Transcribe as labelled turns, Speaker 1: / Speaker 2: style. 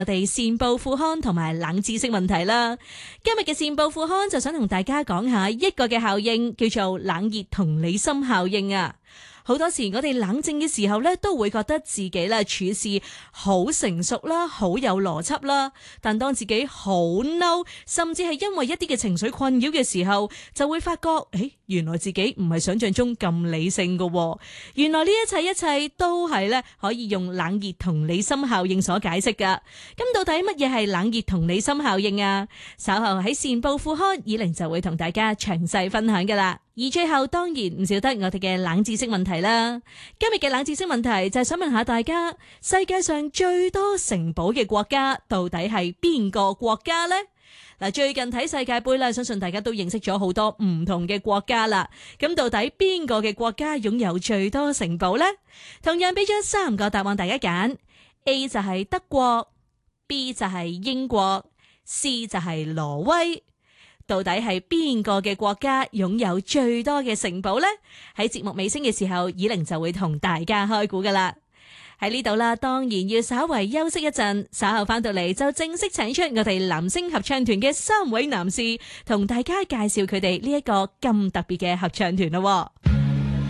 Speaker 1: 我哋善報副刊同埋冷知識問題啦。今日嘅善報副刊就想同大家講下一個嘅效應，叫做冷熱同理心效應啊。好多時我哋冷靜嘅時候咧，都會覺得自己咧處事好成熟啦，好有邏輯啦。但當自己好嬲，甚至係因為一啲嘅情緒困擾嘅時候，就會發覺，原來自己唔係想象中咁理性㗎。原來呢一切都係咧可以用冷熱同理心效應所解釋㗎。咁到底乜嘢係冷熱同理心效應啊？稍後喺善報副刊，以玲就會同大家詳細分享㗎啦。而最後當然唔少得我哋嘅冷知識問題啦。今日嘅冷知識問題就係想問下大家，世界上最多城堡嘅國家到底係邊個國家呢？嗱，最近睇世界盃啦，相信大家都認識咗好多唔同嘅國家啦。咁到底邊個嘅國家擁有最多城堡呢？同樣俾咗3個答案大家揀 ，A 就係德國， B 就係英國， C 就係挪威。到底係邊個嘅國家擁有最多嘅城堡呢？喺節目尾聲嘅時候，以玲就會同大家開估噶啦。喺呢度啦，當然要稍為休息一陣，稍後翻到嚟就正式請出我哋男聲合唱團嘅3位男士，同大家介紹佢哋呢一個咁特別嘅合唱團咯。